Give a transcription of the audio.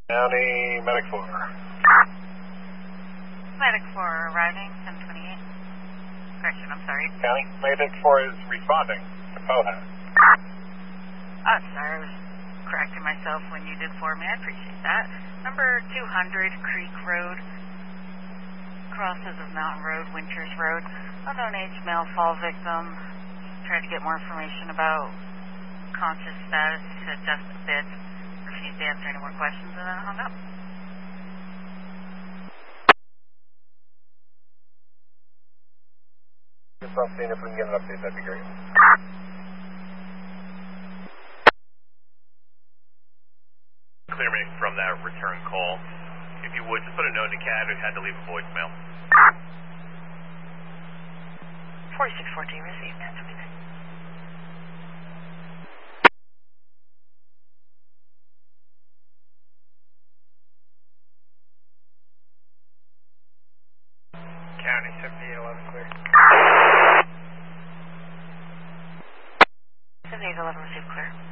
County Medic 4. Medic 4 arriving, 1028. Correction, I'm sorry. County Medic 4 is responding to POHA. Oh, sorry, I was correcting myself when you did for me. I appreciate that. Number 200 Creek Road, crosses of Mountain Road, Winters Road. Unknown age male fall victim. Tried to get more information about conscious status. He said just a bit. Refused to answer any more questions and then hung up. Just on scene, if we can get an update, that'd be great. Clear me from that return call. If you would, just put a note in the CAD who had to leave a voicemail. 4614 received, 1029. County 7811 clear. 7811 received clear.